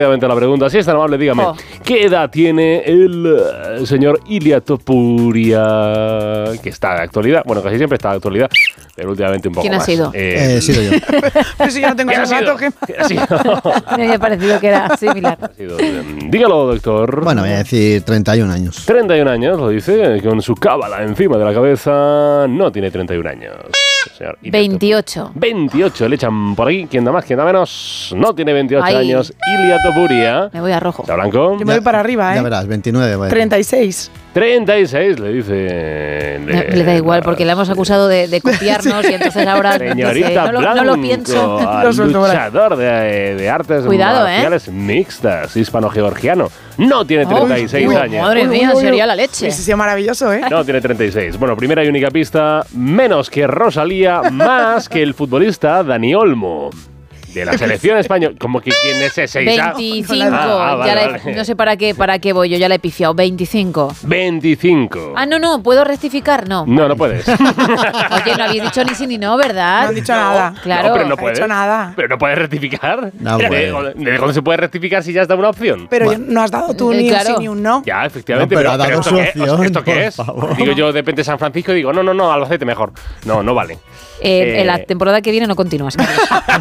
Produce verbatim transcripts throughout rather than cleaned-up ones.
La pregunta, si es tan amable, dígame, oh. ¿qué edad tiene el uh, señor Ilia Topuria? Que está de actualidad, bueno, casi siempre está de actualidad, pero últimamente un poco más. ¿Quién ha sido? Eh, he sido yo. Pero si yo no tengo ese dato, ¿qué? ¿Quién ha sido? Me había parecido que era similar. Ha sido, um, dígalo, doctor. Bueno, voy a decir treinta y un años. treinta y un años, lo dice, con su cábala encima de la cabeza. No tiene treinta y un años. Señor veintiocho. veintiocho, le echan por aquí. ¿Quién da más? ¿Quién da menos? No tiene veintiocho Ay. años. Ilia Topuria. Me voy a rojo. ¿Está blanco? Yo me voy para arriba, ¿eh? Ya verás, veintinueve. Voy a treinta y seis. treinta y seis, le dice. Le, le da igual, porque le hemos acusado de, de copiarnos y entonces ahora Señorita dice, no, lo, Blanco, no lo pienso. luchador de, de artes Cuidado, marciales ¿eh? mixtas, hispano-georgiano. No tiene treinta y seis uy, años. Madre mía, sería la leche. Ese sí es maravilloso, ¿eh? No tiene treinta y seis. Bueno, primera y única pista, menos que Rosalía, más que el futbolista Dani Olmo. De la selección española. Como que quién es ese. veinticinco. Ah, vale, ya la he- vale. no sé para qué, para qué voy yo, ya la he pifiado. veinticinco. veinticinco. Ah, no, no, ¿puedo rectificar? No. No, no puedes. Oye, no habéis dicho ni sí ni no, ¿verdad? No han dicho nada. Claro. No, pero no No he puedes. hecho nada. Pero no puedes rectificar. No ¿De, puede. de dónde se puede rectificar si ya has dado una opción? Pero Bueno. yo- no has dado tú Eh, ni claro. un sí ni un no. Ya, efectivamente. No, pero ha dado ¿esto su qué, opción, ¿esto qué por es? favor. Digo yo de repente San Francisco y digo, no, no, no, Albacete mejor. No, no vale. Eh, Eh, en la temporada que viene no continúas. Carlos.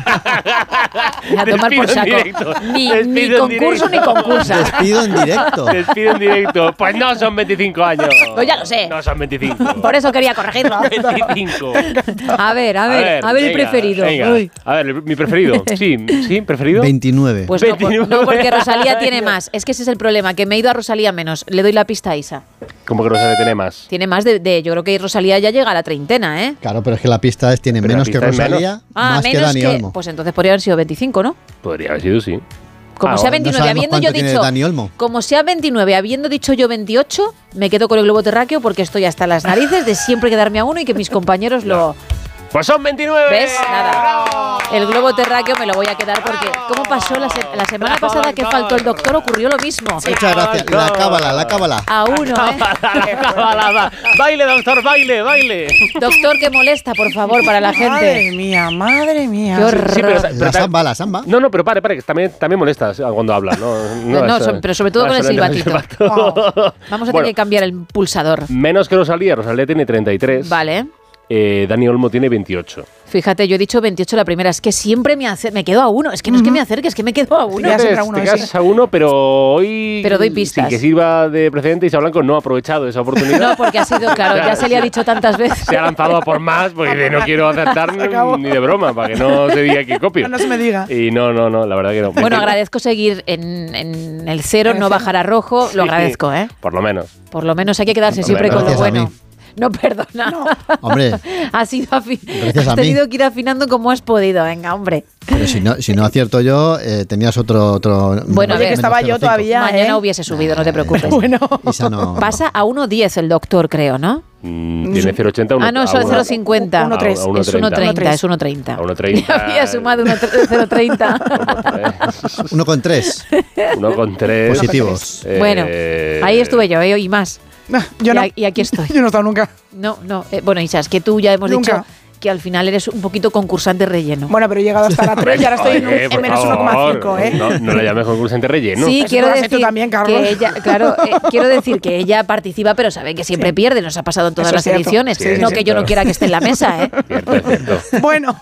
A tomar Despido por en saco. directo. Ni, Despido ni en concurso ni directo. concursa. Despido en directo. Despido en directo. Pues no son veinticinco años. Pues ya lo sé. No son veinticinco. Por eso quería corregirlo. veinticinco. A ver, a ver, a ver, el venga, preferido. venga. Uy. A ver, el- mi preferido. Sí, sí, preferido. veintinueve. Pues no, por- veintinueve no, porque Rosalía tiene años. más. Es que ese es el problema, que me he ido a Rosalía menos. Le doy la pista a Isa. Como que no sabe tener más. Tiene más de, de- yo creo que Rosalía ya llega a la treintena, ¿eh? Claro, pero es que la pista es tiene Pero la menos que pista es menos. Rosalía, Ah, más que menos Dani que, Olmo. pues entonces podría haber sido veinticinco, ¿no? Podría haber sido, sí. Como Ah, sea no veintinueve, sabemos habiendo yo cuánto tiene dicho, Dani Olmo. como sea veintinueve, habiendo dicho yo veintiocho, me quedo con el globo terráqueo porque estoy hasta las narices de siempre quedarme a uno y que mis compañeros lo... Pues son veintinueve. ¿Ves? Nada. El globo terráqueo me lo voy a quedar porque, ¿cómo pasó la, se- la semana pasada que faltó el doctor? Ocurrió lo mismo. Muchas gracias. La cábala, la cábala. A uno, ¿eh? Cábala, baile, doctor, baile, baile. Doctor, que molesta, por favor, para la Madre gente. mía, madre mía. Qué horror. Sí, pero, La pero- samba, la samba. No, no, pero pare, pare, que también, también molesta cuando habla, ¿no? No, no, es, so- eh, pero sobre todo con el suena silbatito. silbato. Vamos a tener Bueno, que cambiar el pulsador. menos que Rosalía. Rosalía tiene treinta y tres. Vale. Eh, Dani Olmo tiene veintiocho. Fíjate, yo he dicho veintiocho la primera. Es que siempre me, acer me quedo a uno. Es que no es que me acerque, es que me quedo a uno. Ya Te, siempre a uno, te sí. quedas a uno, pero hoy... Pero doy pistas. Sin que sirva de precedente, Isa Blanco no ha aprovechado esa oportunidad. No, porque ha sido, claro, ya se le ha dicho tantas veces. Se ha lanzado a por más, porque dice, no quiero acertar acabó. ni de broma, para que no se diga que copio. No se me diga. Y no, no, no, la verdad que no. Bueno, agradezco seguir en, en el cero, no bajar a rojo. Lo Sí, agradezco, ¿eh? Por lo menos. Por lo menos hay que quedarse Hombre, siempre con lo gracias a bueno. mí. No, perdona. Hombre, Has sido afi- Gracias has a mí. tenido que ir afinando como has podido. Venga, hombre. pero si no, si no acierto yo, eh, tenías otro, otro. Bueno, a Oye, ver, que estaba yo menos cero coma cinco. todavía, Mañana ¿eh? hubiese subido, no te preocupes. Bueno. Isa no. Pasa a uno diez el doctor, creo, ¿no? Mm, tiene cero coma ochenta. Ah, no, eso es cero coma cincuenta. uno tres. A uno Es uno treinta, es uno treinta. A uno treinta. Ya había sumado uno cero coma treinta. uno coma tres Uno con tres. positivos. Eh, Bueno, ahí estuve yo, ¿eh? Y más. No, yo y, no. a- y aquí estoy. Yo no he estado nunca. No, no. eh, bueno, Isa, es que tú ya hemos Nunca. dicho que al final eres un poquito concursante relleno. Bueno, pero he llegado hasta la tres y ahora estoy en, un- Oye, en por menos uno coma cinco, favor, ¿eh? No, no la llames concursante relleno. Sí, Eso quiero lo has hecho decir también, Carlos. que ella, claro, eh, quiero decir que ella participa, pero sabe que siempre Sí. pierde. Nos ha pasado en todas Eso las es cierto. ediciones. Sí, no sí, que yo claro. no quiera que esté en la mesa, ¿eh? Cierto, es cierto. Bueno,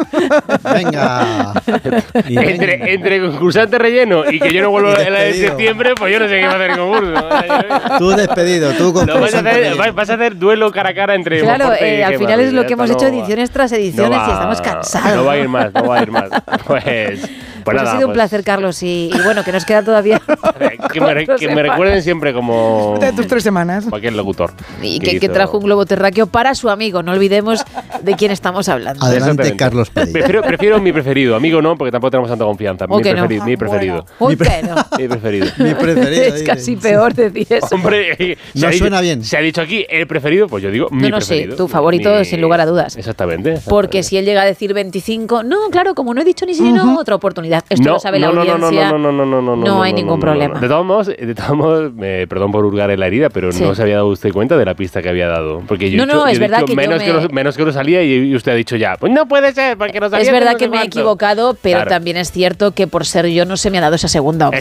Venga. Y venga. Entre, entre concursante relleno y que yo no vuelvo Y en la de despedido. septiembre, pues yo no sé qué va a hacer el concurso. Tú despedido, tú con No, vas, a hacer, vas- vas a hacer duelo cara a cara entre Claro, Monforte y eh, al Gemma final es Ruiz, lo ya que hemos está, hecho no va. ediciones tras ediciones No y va- estamos cansados. No va a ir más, no va a ir más. Pues, pues Pues nada, ha sido un pues, placer, Carlos, y, y bueno, que nos queda todavía. Que me, que me recuerden siempre como de tus tres semanas. cualquier locutor. Y que, que hizo- trajo un globo terráqueo para su amigo. No olvidemos de quién estamos hablando. Adelante, Exactamente. Carlos Padilla. Prefiero, prefiero mi preferido, amigo no, porque tampoco tenemos tanta confianza. ¿O Mi, que no? preferi- mi preferido. Uy, Mi pre- pero Mi preferido. Mi preferido. es dice. casi peor decir eso. Hombre, se No ha dicho- suena bien. Se ha dicho aquí el preferido, pues yo digo mi No, no, sí, preferido. tu favorito, Mi- sin lugar a dudas. Exactamente. Porque exactamente. si él llega a decir veinticinco, no, claro, como no he dicho ni si ni no, otra oportunidad. Esto lo sabe la no, no, audiencia. No, no, no, no, no, no, no, No hay no, ningún no, problema. no. De todos modos, de todos modos me, perdón por hurgar en la herida, pero Sí. no se había dado usted cuenta de la pista que había dado. Porque yo No, he no, dicho- es yo he verdad dicho que yo menos, me- que, menos que Rosalía y, y usted ha dicho ya, pues no puede ser, porque Rosalía Es verdad no que sé me he cuánto. equivocado, pero Claro. también es cierto que por ser yo no se me ha dado esa segunda opción.